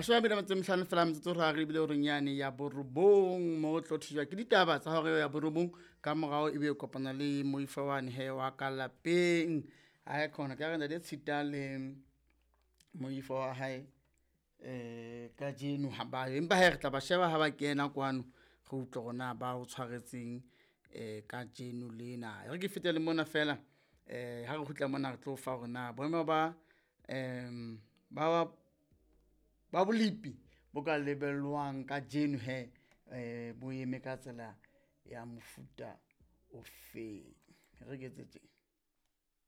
Maswa bile matse mhlano fela motse re re bile re nyane ya borobong mo tlo thijwa ke ditaba tsa hore ya borobong ka morao ebe o kopana le Moifawane he wa ka lapeng a khona ka rena le tshita le Moifa wa hae ka jeno ha ba empa he re tla ba sheba ha ba kena kwano go utlwa gona ba o tshwaretseng ka jeno lena re ke fetele mona fela ha re khutla mona re tlo fa gona boemo ba ba bolipi bo ka lebelwang ka jeno he bo eme ka tsela ya mofuta o fe re ke tsetse